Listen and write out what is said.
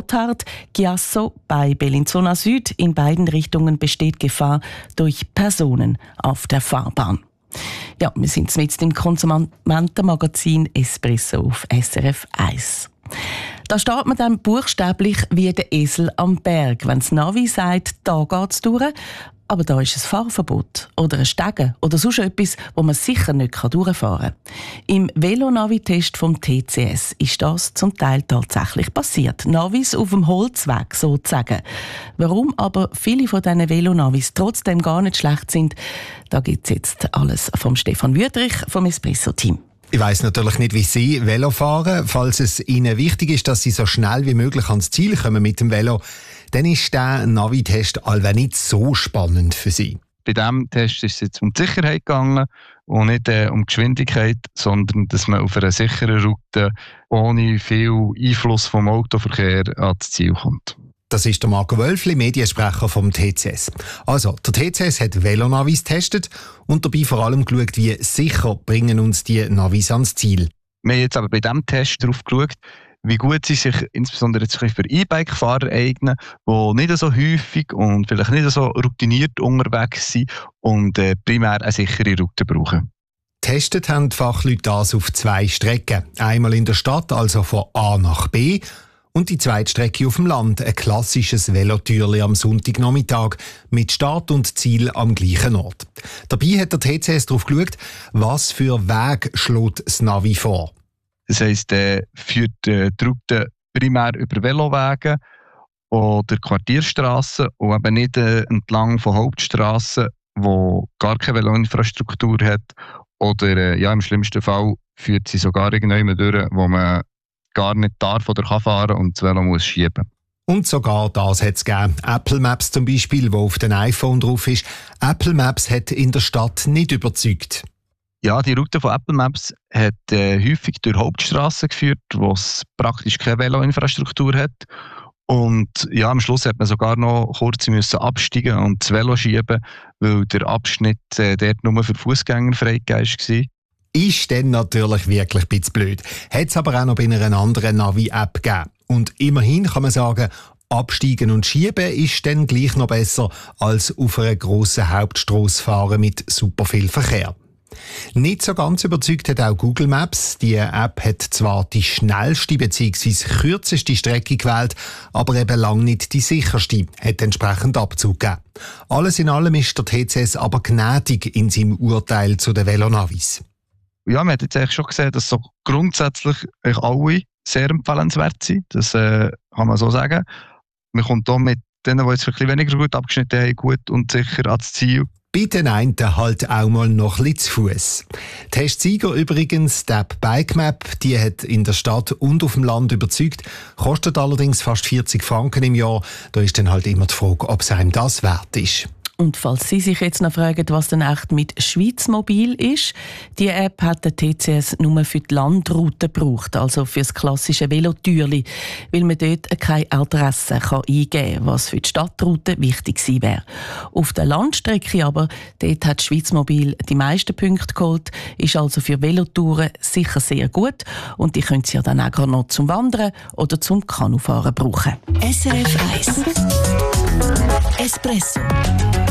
Gotthard, Chiasso bei Bellinzona Süd. In beiden Richtungen besteht Gefahr durch Personen auf der Fahrbahn. Ja, wir sind jetzt im Konsumentenmagazin Espresso auf SRF 1. Da steht man dann buchstäblich wie der Esel am Berg, wenn das Navi sagt, da geht's durch. Aber da ist ein Fahrverbot oder ein Stegen oder sonst etwas, wo man sicher nicht durchfahren kann. Im Velonavi-Test vom TCS ist das zum Teil tatsächlich passiert. Navis auf dem Holzweg sozusagen. Warum aber viele von diesen Velonavis trotzdem gar nicht schlecht sind, da gibt es jetzt alles vom Stefan Wüthrich vom Espresso-Team. Ich weiss natürlich nicht, wie Sie Velo fahren. Falls es Ihnen wichtig ist, dass Sie so schnell wie möglich ans Ziel kommen mit dem Velo, dann ist der Navi-Test allweil nicht so spannend für Sie. Bei diesem Test ist es jetzt um die Sicherheit gegangen und nicht um die Geschwindigkeit, sondern dass man auf einer sicheren Route ohne viel Einfluss vom Autoverkehr ans Ziel kommt. Das ist der Marco Wölfli, Mediensprecher vom TCS. Also, der TCS hat Velonavis getestet und dabei vor allem geschaut, wie sicher bringen uns die Navis ans Ziel. Wir haben jetzt aber bei diesem Test darauf geschaut, wie gut sie sich insbesondere jetzt für E-Bike-Fahrer eignen, die nicht so häufig und vielleicht nicht so routiniert unterwegs sind und primär eine sichere Route brauchen. Testet haben die Fachleute das auf 2 Strecken. Einmal in der Stadt, also von A nach B, und die zweite Strecke auf dem Land, ein klassisches Velotürli am Sonntagnachmittag mit Start und Ziel am gleichen Ort. Dabei hat der TCS darauf geschaut, was für Weg schlägt das Navi vor. Das heisst, führt die Route primär über Velowege oder Quartierstrassen und eben nicht entlang von Hauptstrassen, die gar keine Veloinfrastruktur hat. Oder im schlimmsten Fall führt sie sogar irgendwann durch, wo man gar nicht darf oder kann fahren und das Velo muss schieben. Und sogar das hat es gegeben. Apple Maps zum Beispiel, wo auf dem iPhone drauf ist. Apple Maps hat in der Stadt nicht überzeugt. Ja, die Route von Apple Maps hat häufig durch Hauptstrassen geführt, wo es praktisch keine Veloinfrastruktur hat. Und ja, am Schluss hat man sogar noch kurz absteigen und das Velo schieben, weil der Abschnitt dort nur für Fußgänger freigegeben war. Ist dann natürlich wirklich ein bisschen blöd. Hat es aber auch noch bei einer anderen Navi-App gegeben. Und immerhin kann man sagen, absteigen und schieben ist dann gleich noch besser, als auf einer grossen Hauptstrasse fahren mit super viel Verkehr. Nicht so ganz überzeugt hat auch Google Maps. Die App hat zwar die schnellste bzw. kürzeste Strecke gewählt, aber eben lang nicht die sicherste, hat entsprechend Abzug gegeben. Alles in allem ist der TCS aber gnädig in seinem Urteil zu den Velonavis. Ja, man hat jetzt eigentlich schon gesehen, dass so grundsätzlich alle sehr empfehlenswert sind. Das kann man so sagen. Man kommt hier mit denen, die jetzt ein bisschen weniger gut abgeschnitten haben, gut und sicher ans Ziel. Bei den einen halt auch mal noch ein bisschen zu Fuss. Testsieger übrigens, die App BikeMap, die hat in der Stadt und auf dem Land überzeugt, kostet allerdings fast 40 Franken im Jahr. Da ist dann halt immer die Frage, ob es einem das wert ist. Und falls Sie sich jetzt noch fragen, was denn echt mit Schweizmobil ist, die App hat der TCS nur für die Landroute gebraucht, also für das klassische Velotürli, weil man dort keine Adresse eingeben kann, was für die Stadtroute wichtig gewesen wäre. Auf der Landstrecke aber, dort hat Schweizmobil die meisten Punkte geholt, ist also für Velotouren sicher sehr gut und die können Sie ja dann auch noch zum Wandern oder zum Kanufahren brauchen. SRF 1 Espresso